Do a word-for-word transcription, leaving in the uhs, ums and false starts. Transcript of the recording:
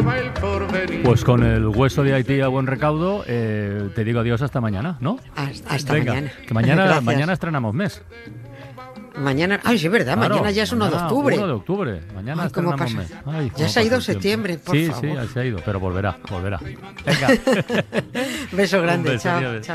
Pues con el hueso de Haití a buen recaudo, eh, te digo adiós hasta mañana, ¿no? Hasta, hasta Venga, mañana. Que mañana, Gracias. mañana estrenamos mes. Mañana, ay, sí, es verdad, Claro, mañana ya es uno de octubre. uno de octubre, mañana Ay, ¿cómo estrenamos pasa? mes. Ay, Ya cómo se ha ido pasa el septiembre, tiempo. por sí, favor. Sí, sí, se ha ido, pero volverá, volverá. Venga. Beso grande, Un beso, chao. adiós. Chao.